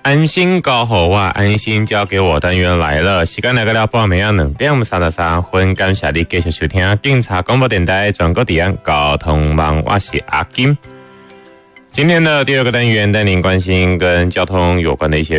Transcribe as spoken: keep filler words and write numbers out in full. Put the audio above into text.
安心交好我，安心交给我单元来了，时间来到了半暝啊两点三十三分，感谢你继续收听警察广播电台全国第一交通网，我是阿金。今天的第二个单元带您关心跟交通有关的一些